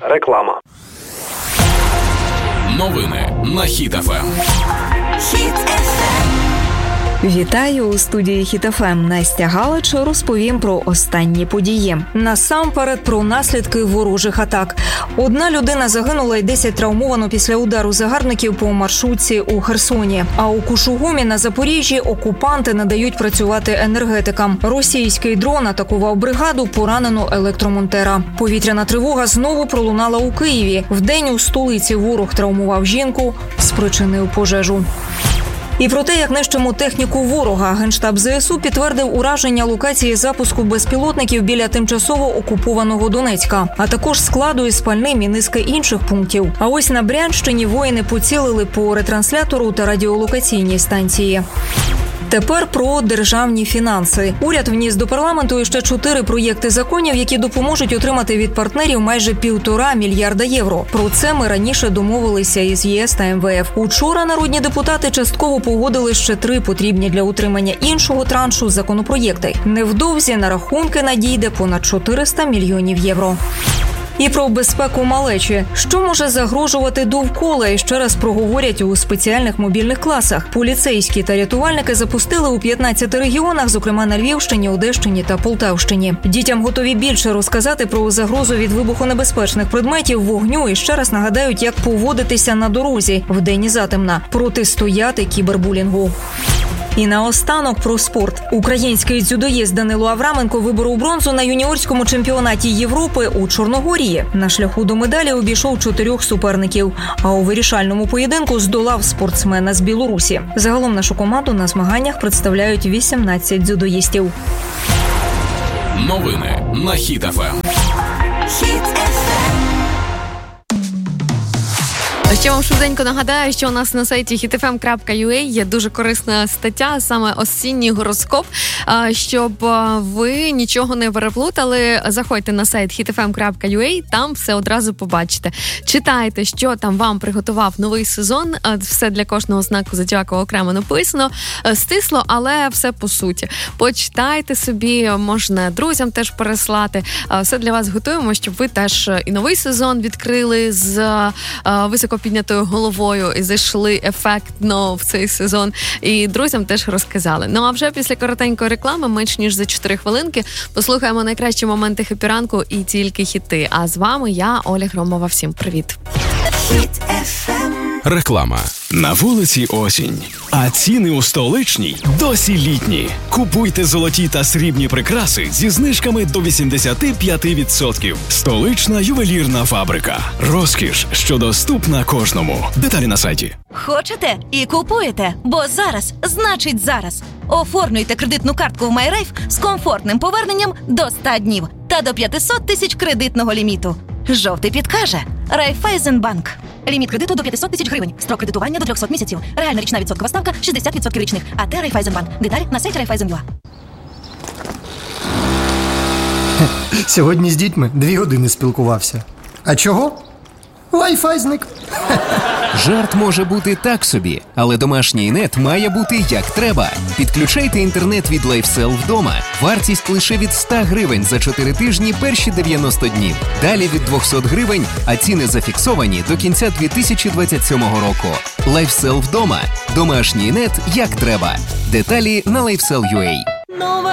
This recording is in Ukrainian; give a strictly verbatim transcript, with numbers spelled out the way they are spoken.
Реклама. Новини на Хіт еф ем. Хіт еф ем. Вітаю у студії Хіт еф ем. Настя Галич розповім про останні події. Насамперед про наслідки ворожих атак. Одна людина загинула і десять травмовано після удару загарбників по маршрутці у Херсоні. А у Кушугумі на Запоріжжі окупанти не дають працювати енергетикам. Російський дрон атакував бригаду, поранено електромонтера. Повітряна тривога знову пролунала у Києві. Вдень у столиці ворог травмував жінку, спричинив пожежу. І про те, як нищимо техніку ворога, Генштаб зе ес у підтвердив ураження локації запуску безпілотників біля тимчасово окупованого Донецька, а також складу із пальним і низки інших пунктів. А ось на Брянщині воїни поцілили по ретранслятору та радіолокаційній станції. Тепер про державні фінанси. Уряд вніс до парламенту іще чотири проєкти законів, які допоможуть отримати від партнерів майже півтора мільярда євро. Про це ми раніше домовилися із ЄС та ем ве еф. Учора народні депутати частково погодили ще три потрібні для утримання іншого траншу законопроєкти. Невдовзі на рахунки надійде понад чотириста мільйонів євро. І про безпеку малечі. Що може загрожувати довкола, і ще раз проговорять у спеціальних мобільних класах. Поліцейські та рятувальники запустили у п'ятнадцяти регіонах, зокрема на Львівщині, Одещині та Полтавщині. Дітям готові більше розказати про загрозу від вибухонебезпечних предметів, вогню і ще раз нагадають, як поводитися на дорозі вдень і затемна, протистояти кібербулінгу. І наостанок про спорт. Український дзюдоїст Данило Авраменко виборов бронзу на юніорському чемпіонаті Європи у Чорногорії. На шляху до медалі обійшов чотирьох суперників, а у вирішальному поєдинку здолав спортсмена з Білорусі. Загалом нашу команду на змаганнях представляють вісімнадцять дзюдоїстів. Новини на Хіт еф ем. Хіт еф ем. Ще вам швиденько нагадаю, що у нас на сайті хіт еф ем крапка ю а є дуже корисна стаття, саме осінній гороскоп. Щоб ви нічого не переплутали, заходьте на сайт хіт еф ем крапка ю а, там все одразу побачите. Читайте, що там вам приготував новий сезон, все для кожного знаку зодіаку окремо написано, стисло, але все по суті. Почитайте собі, можна друзям теж переслати, все для вас готуємо, щоб ви теж і новий сезон відкрили з високо піднятою головою і зайшли ефектно в цей сезон. І друзям теж розказали. Ну а вже після коротенької реклами, менш ніж за чотири хвилинки, послухаємо найкращі моменти хеппі-ранку і тільки хіти. А з вами я, Оля Громова. Всім привіт. Хіт еф ем. Реклама. На вулиці осінь, а ціни у столичній досі літні. Купуйте золоті та срібні прикраси зі знижками до вісімдесят п'ять відсотків. Столична ювелірна фабрика. Розкіш, що доступна кожному. Деталі на сайті. Хочете і купуєте, бо зараз значить зараз. Оформлюйте кредитну картку в MyRafe з комфортним поверненням до ста днів та до п'ятсот тисяч кредитного ліміту. Жовтий підкаже. Райфайзенбанк. Ліміт кредиту до п'ятсот тисяч гривень. Строк кредитування до триста місяців. Реальна річна відсоткова ставка шістдесят відсотків річних. А те Райфайзенбанк. Деталі на сайті Райфайзен.ua. Сьогодні з дітьми дві години спілкувався. А чого? Wi-Fi зник. Жарт може бути так собі, але домашній нет має бути як треба. Підключайте інтернет від LifeSell вдома. Вартість лише від ста гривень за чотири тижні перші дев'яносто днів. Далі від двісті гривень, а ціни зафіксовані до кінця дві тисячі двадцять сьомого року. LifeSell вдома. Домашній нет як треба. Деталі на LifeSell.ua.